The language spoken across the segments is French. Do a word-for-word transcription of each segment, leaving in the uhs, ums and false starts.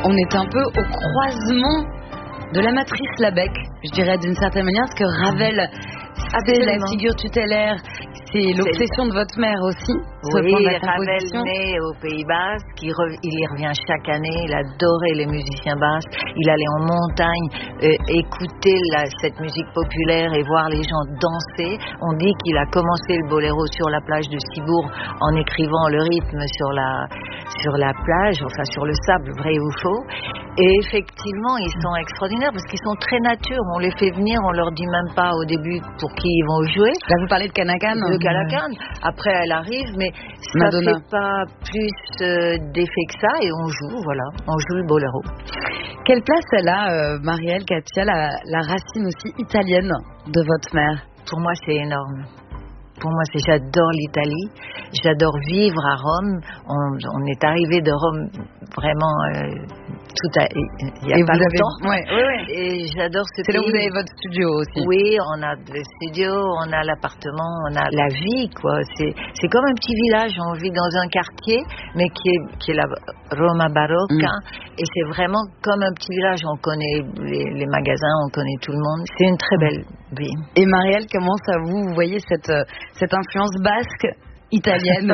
on est un peu au croisement de la matrice Labec, je dirais d'une certaine manière, parce que Ravel, c'est la figure tutélaire, c'est l'obsession de votre mère aussi. Oui, Ravel naît au Pays Basque, il, re, il y revient chaque année, il adorait les musiciens basques, il allait en montagne euh, écouter la, cette musique populaire et voir les gens danser. On dit qu'il a commencé le boléro sur la plage de Cibourg en écrivant le rythme sur la, sur la plage, enfin sur le sable, vrai ou faux. Et effectivement, ils sont extraordinaires parce qu'ils sont très nature. On les fait venir, on leur dit même pas au début pour qui ils vont jouer. Là, vous parlez de Canacan. De Canacan. Après, elle arrive, mais ça Madonna. fait pas plus euh, d'effet que ça et on joue, voilà, on joue le boléro. Quelle place elle a, euh, Marielle, Katia, la, la racine aussi italienne de votre mère? Pour moi, c'est énorme. Pour moi, c'est j'adore l'Italie, j'adore vivre à Rome. On, on est arrivé de Rome vraiment euh, tout à, il y a et pas vous longtemps. Avez, ouais, ouais, ouais. Et j'adore ce c'est pays. là où vous avez votre studio aussi. Oui, on a le studio, on a l'appartement, on a la vie, quoi. C'est c'est comme un petit village. On vit dans un quartier, mais qui est qui est la Roma barocca, mm. et c'est vraiment comme un petit village. On connaît les, les magasins, on connaît tout le monde. C'est une très belle vie. Et Marielle, comment ça vous, vous voyez cette cette influence basque italienne?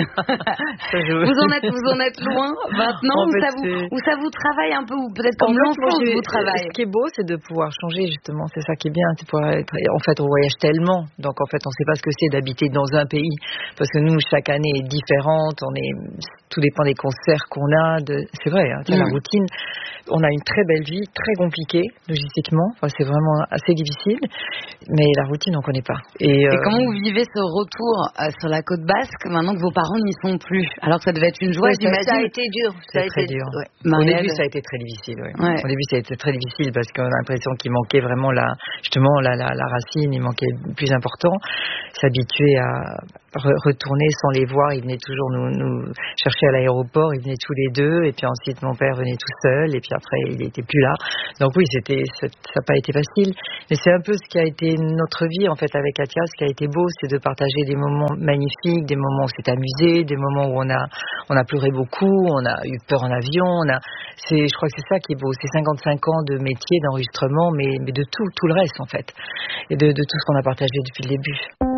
vous en êtes vous en êtes loin maintenant, en ou fait, ça vous ou ça vous travaille un peu, ou peut-être comme l'enfance vous travaille? Ce qui est beau, c'est de pouvoir changer, justement. C'est ça qui est bien, c'est pouvoir être... En fait, on voyage tellement, donc en fait, on ne sait pas ce que c'est d'habiter dans un pays, parce que nous, chaque année est différente. On est, tout dépend des concerts qu'on a. De... C'est vrai, hein, c'est mmh. la routine. On a une très belle vie, très compliquée logistiquement. Enfin, c'est vraiment assez difficile, mais la routine, on ne connaît pas. Et, euh... Et comment vous vivez ce retour euh, sur la côte basque maintenant que vos parents n'y sont plus? Alors que ça devait être une joie, ouais, j'imagine. Ça a été dur. Ça a été été dur. Ouais. Au début, ça a été très difficile. Ouais. Ouais. Au début, ça a été très difficile parce qu'on a l'impression qu'il manquait vraiment la, justement la, la, la racine, il manquait le plus important. S'habituer à re- retourner sans les voir. Ils venaient toujours nous, nous chercher à l'aéroport. Ils venaient tous les deux, et puis ensuite mon père venait tout seul, et puis après il n'était plus là. Donc oui, c'était, ça n'a pas été facile. Mais c'est un peu ce qui a été notre vie en fait avec Katia. Ce qui a été beau, c'est de partager des moments magnifiques, des moments où on s'est amusé, des moments où on a, on a pleuré beaucoup, on a eu peur en avion. On a, c'est, je crois que c'est ça qui est beau. C'est cinquante-cinq ans de métier, d'enregistrement, mais, mais de tout, tout le reste en fait, et de, de tout ce qu'on a partagé depuis le début.